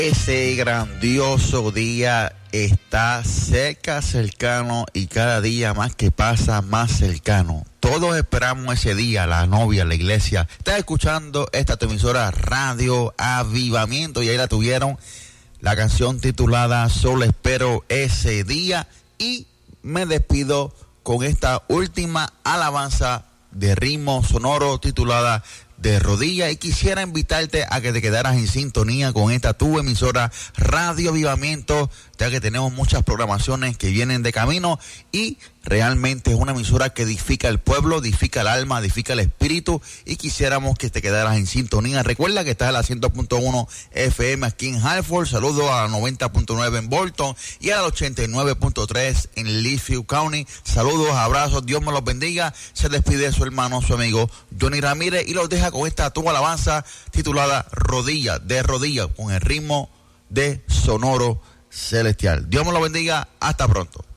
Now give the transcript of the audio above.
Ese grandioso día está cercano y cada día más que pasa más cercano. Todos esperamos ese día, la novia, la iglesia. Estás escuchando esta tu emisora Radio Avivamiento y ahí la tuvieron, la canción titulada Solo espero ese día, y me despido con esta última alabanza de ritmo sonoro titulada De Rodillas, y quisiera invitarte a que te quedaras en sintonía con esta tu emisora Radio Avivamiento, ya que tenemos muchas programaciones que vienen de camino y realmente es una emisora que edifica el pueblo, edifica el alma, edifica el espíritu, y quisiéramos que te quedaras en sintonía. Recuerda que estás a la 100.1 FM aquí en Hartford, saludos a la 90.9 en Bolton y a la 89.3 en Litchfield County. Saludos, abrazos, Dios me los bendiga. Se despide su hermano, su amigo Johnny Ramírez, y los deja con esta tu alabanza titulada Rodillas, de rodillas, con el ritmo de sonoro celestial. Dios me lo bendiga, hasta pronto.